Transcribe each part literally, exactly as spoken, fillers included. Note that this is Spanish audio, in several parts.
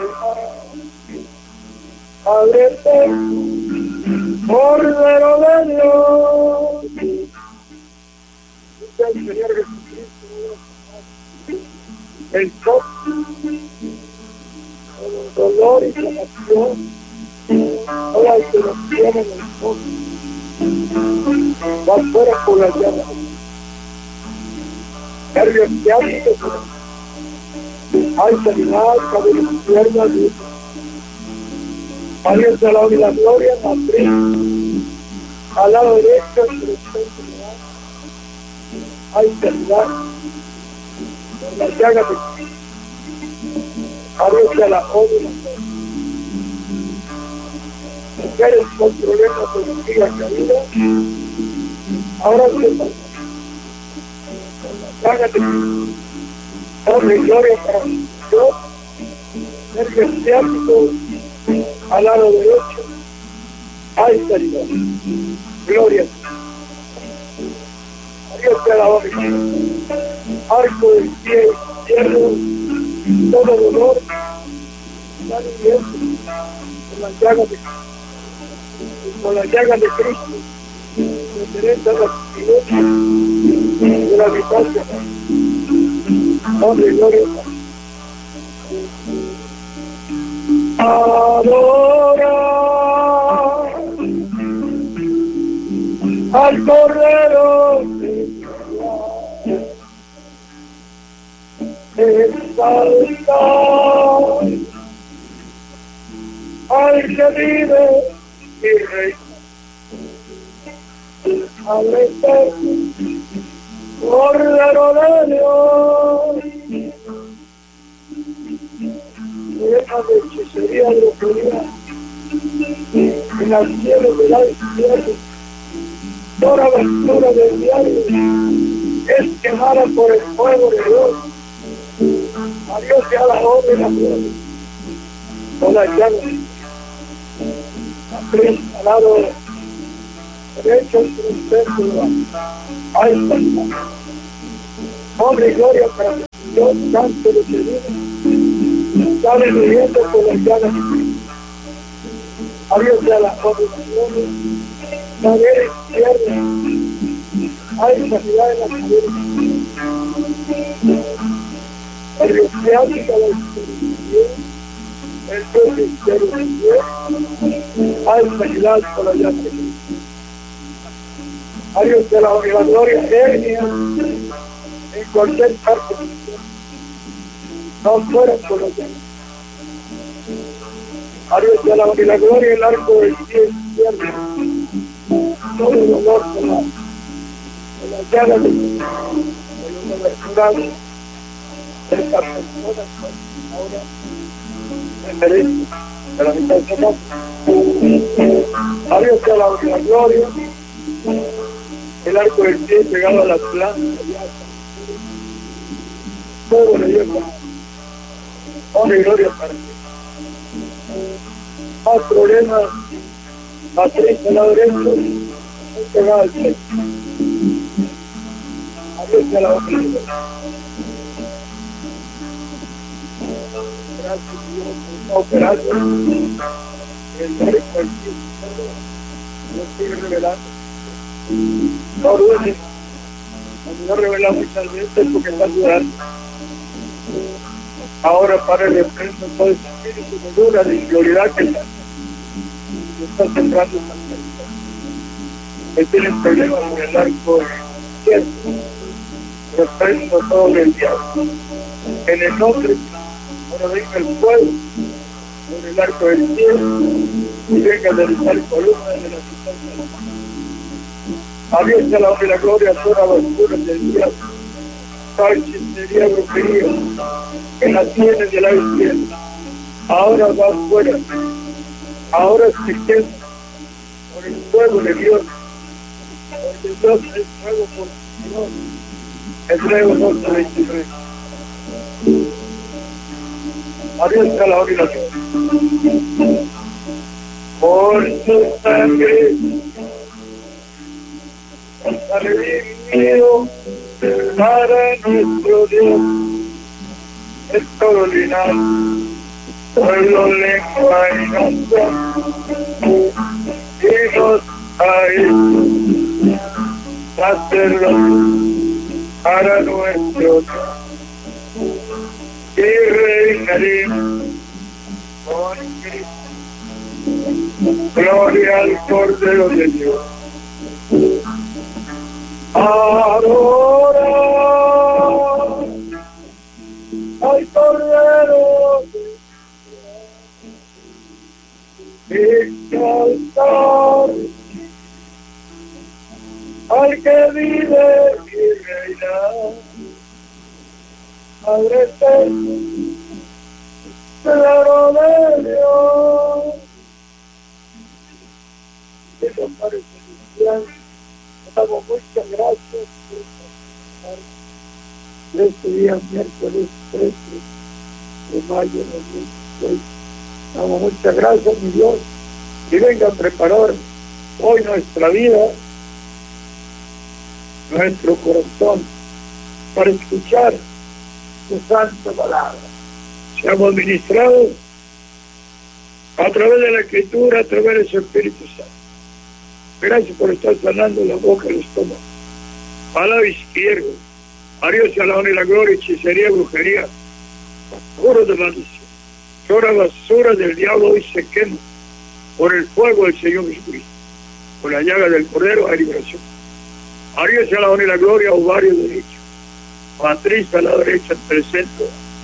ábrete, Cordero de Dios. Dice el Señor Jesucristo, el top, el dolor y la pasión, toda la interacción en el fondo, va fuera por la llama. Nervios ciáticos, hay sanidad, cabellos, piernas, alias de la unidad gloria, matriz, al lado derecho, hay sanidad, por la llaga de alias de la odia, mujeres con problemas de vejiga caída, ahora se pasa. Hágate, hombre, gloria para Dios, nervios ciáticos, al lado derecho, hay sanidad, gloria a Dios, te alabamos, arco del pie izquierdo, todo dolor, está viviendo con las llagas de con las llagas de Cristo, me interesa la actividad de la distancia. Hombre, gloria a adora al Cordero de Dios, exalta al que vive y reina, al eterno Cordero de Dios. Deja de hechicería, brujería, en las cielos del infierno, toda basura del diablo es quemada por el fuego de Dios. A Dios sea la honra y la gloria. Con la llave, la cruz al lado derecho, el centro, hay sanidad. Hombre y gloria para Dios, santo de Dios. Sale viviendo por las llagas de Cristo. A Dios sea la oblación, la cadera izquierda, hay sanidad en la cadera izquierda. El respirática la izquierda, el cuerpo izquierdo, hay sanidad por las llagas de Cristo. A Dios sea la gloria, hernia, en cualquier parte del cuerpo. No fuera por las llagas. A Dios sea la, la gloria, el arco del pie izquierdo, todo el dolor por la, por la llaga de la universidad de esta persona ahora en derecho de la mitad de semana. A Dios sea la, la gloria, el arco del pie pegado a las plantas, todo le lleva honra y gloria para Dios. Más problemas, matriz al lado derecho, muy pegado al pecho. A Dios sea la honra. Gracias Dios por esta operación. El médico aquí, Dios sigue revelando. No duele. Cuando Dios revela muchas veces porque está ayudando. Ahora, Padre, reprendo todo ese espíritu de duda, de inferioridad que está, que está sembrando esta vida. Que tienen problemas con el arco izquierdo. Reprendo todo el diablo. En el nombre, ahora venga el fuego por el arco del cielo y venga a derribar columnas de la distancia de la mano. A Dios sea la honra y la gloria, toda basura del diablo. Hechicería, brujería, en las sienes del lado izquierdo. Ahora va afuera. Ahora se queda por el fuego de Dios. Porque Dios es fuego por Dios. Hebreo doce veintitrés. A Dios sea la honra y la gloria. Por su sangre nos ha redimido para nuestro Dios, es todo linaje, pueblo, lengua y nación, y nos ha hecho sacerdotes para nuestro Dios, y reinaremos con Cristo. Gloria al Cordero de Dios. Adora al Cordero de Dios, exaltar al que vive y reina. Padre eterno, claro de Dios, que nos parece celestial, damos muchas gracias por este día, miércoles trece de mayo de dos mil dieciséis. Damos muchas gracias, mi Dios, y venga a preparar hoy nuestra vida, nuestro corazón, para escuchar su santa palabra. Seamos ministrados a través de la Escritura, a través de su Espíritu Santo. Gracias por estar sanando la boca del estómago, al lado izquierdo. A Dios sea la honra y la gloria, hechicería, brujería, juro de maldición. Toda basura del diablo hoy se quema por el fuego del Señor Jesucristo. Por la llaga del Cordero hay liberación. A Dios sea la honra y la gloria, ovario derecho, matriz a la derecha entre el centro.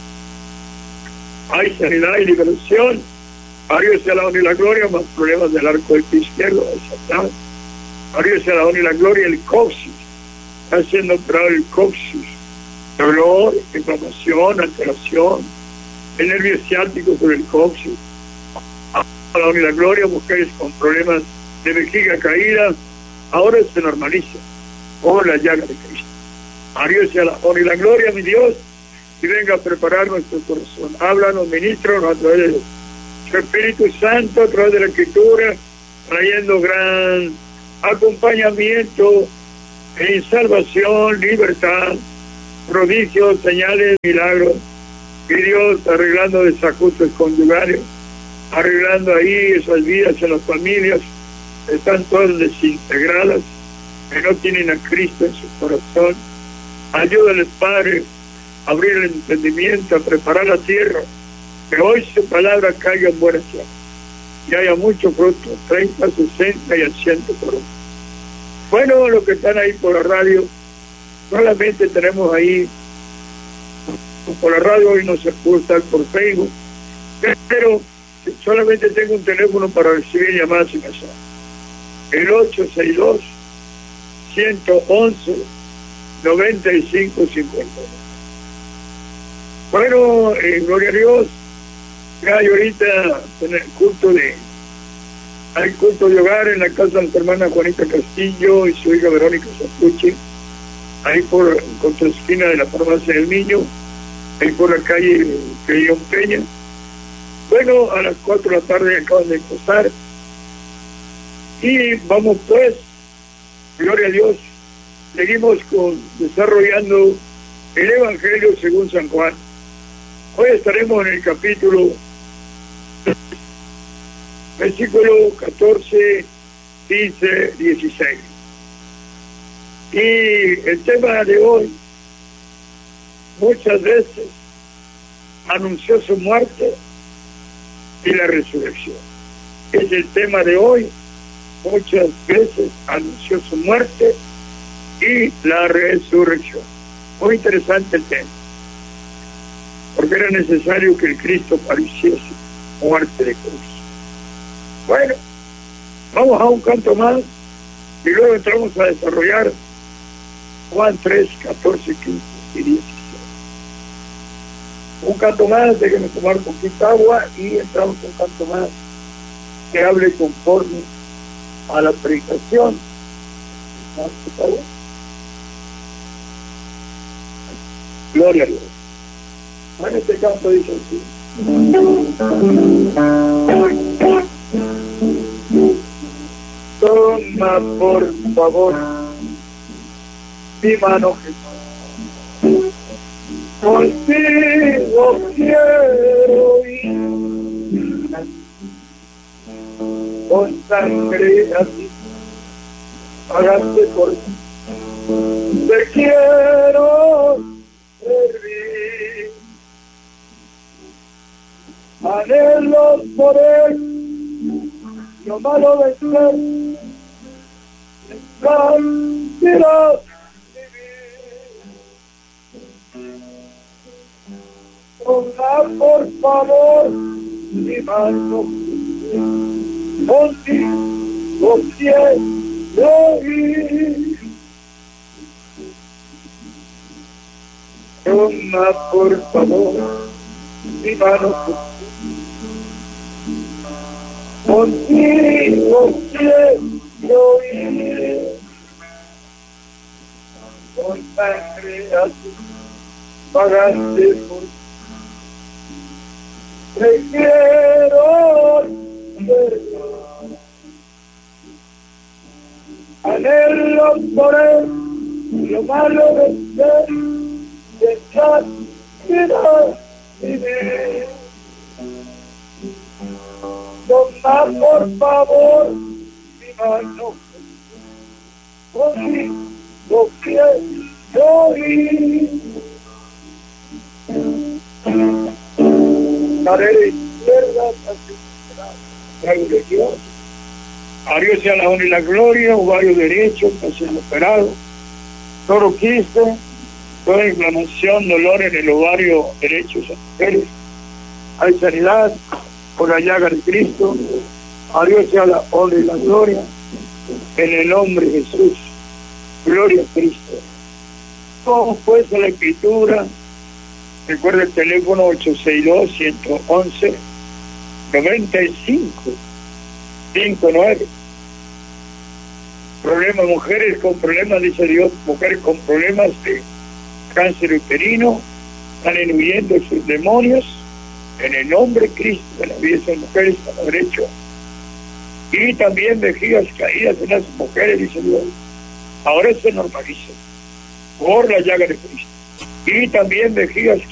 Hay sanidad y liberación. A Dios sea la honra y la gloria, más problemas del arco del pie izquierdo, de Satán. A Dios sea la honra y la gloria, el coxis. Está siendo operado el coxis. Dolor, inflamación, alteración. El nervio ciático por el coxis. A la honra y la gloria, mujeres con problemas de vejiga caída, ahora se normaliza por la llaga de Cristo. A Dios sea la honra y la gloria, mi Dios, y venga a preparar nuestro corazón. Háblanos, ministros, a través de su Espíritu Santo, a través de la Escritura, trayendo gran acompañamiento en salvación, libertad, prodigios, señales, milagros. Y Dios arreglando desajustes conyugales, arreglando ahí esas vidas en las familias, están todas desintegradas, que no tienen a Cristo en su corazón. Ayúdales, Padre, a abrir el entendimiento, a preparar la tierra, que hoy su palabra caiga en buena tierra y haya mucho fruto, treinta, sesenta y al ciento por uno. Bueno, los que están ahí por la radio, solamente tenemos ahí, por la radio hoy no se puede estar por Facebook, pero solamente tengo un teléfono para recibir llamadas y mensajes. El ocho seis dos, uno uno uno, nueve cinco cinco uno. Bueno, eh, gloria a Dios. Ya hay ahorita en el culto de hay culto de hogar en la casa de nuestra hermana Juanita Castillo y su hija Verónica Santucci, ahí por contra la esquina de la farmacia del Niño, ahí por la calle Creyón Peña. Bueno, a las cuatro de la tarde acaban de empezar y vamos pues, gloria a Dios, seguimos con desarrollando el Evangelio según San Juan. Hoy estaremos en el capítulo versículo catorce, quince, dieciséis. Y el tema de hoy, muchas veces anunció su muerte y la resurrección. Es el tema de hoy, muchas veces anunció su muerte y la resurrección. Muy interesante el tema, porque era necesario que el Cristo padeciese muerte de cruz. Bueno, vamos a un canto más y luego entramos a desarrollar Juan tres, catorce, quince y dieciséis. Un canto más, déjenme tomar poquita agua y entramos a un canto más que hable conforme a la predicación. ¿Más, por favor? Gloria a Dios. Bueno, este canto dice así. Toma por favor mi mano, Jesús, contigo quiero ir con sangre así pagaste por mí. Te quiero servir, anhelo por él, lo malo de ser, quiero vivir. Toma por favor mi mano, contigo quiero ir. Toma por favor mi mano, contigo quiero ir. Con sangre azul pagaste por mí. Te quiero perdonar, anhelo por él, lo malo de ser, de estar, quiero vivir. Toma por favor mi mano, contigo quiero ir. La izquierda la dirección. A Dios sea la honra y la gloria, ovario derecho, pasión operado, todo quiste, toda inflamación, dolor en el ovario derecho, mujeres. Hay sanidad por la llaga de Cristo. A Dios sea la honra y la gloria, en el nombre de Jesús. Gloria a Cristo. Vamos pues a la escritura. Recuerda el teléfono ocho seis dos, uno uno uno, nueve cinco cinco nueve. Problemas, mujeres con problemas, dice Dios, mujeres con problemas de cáncer uterino, están huyendo sus demonios, en el nombre de Cristo, de la vida de esas mujeres a la derecha. Y también vejigas caídas en las mujeres, dice Dios, ahora se normaliza por la llaga de Cristo. Y también vejigas